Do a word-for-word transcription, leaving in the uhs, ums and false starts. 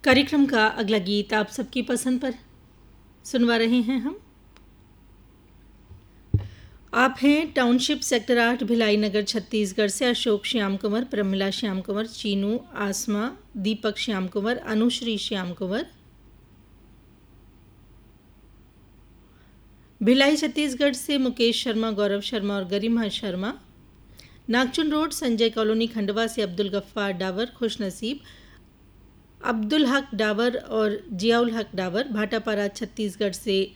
कार्यक्रम का अगला गीत आप सबकी पसंद पर सुनवा रहे हैं हम। आप हैं टाउनशिप सेक्टर आठ भिलाई नगर छत्तीसगढ़ से अशोक श्याम कुंवर, प्रमिला श्याम कुंवर, चीनू, आसमा, दीपक श्याम कुंवर, अनुश्री श्याम कुंवर। भिलाई छत्तीसगढ़ से मुकेश शर्मा, गौरव शर्मा और गरिमा शर्मा। नागचुन रोड संजय कॉलोनी खंडवा से अब्दुल गफ्फार डावर, खुश नसीब, अब्दुल हक डावर और जियाउल हक डावर। भाटापारा छत्तीसगढ़ से